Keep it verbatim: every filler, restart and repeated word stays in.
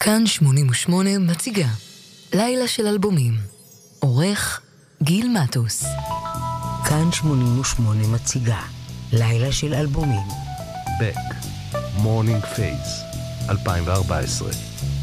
כאן שמונים ושמונה מציגה לילה של אלבומים. עורך גיל מטוס. כאן שמונים ושמונה מציגה לילה של אלבומים. Beck, Morning Phase, אלפיים וארבע עשרה.